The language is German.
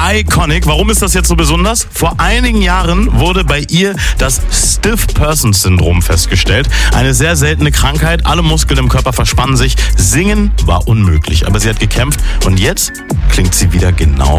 iconic. Warum ist das jetzt so besonders? Vor einigen Jahren wurde bei ihr das Stiff Persons Syndrom festgestellt. Eine sehr seltene Krankheit. Alle Muskeln im Körper verspannen sich. Singen war unmöglich. Aber sie hat gekämpft und jetzt klingt sie wieder genau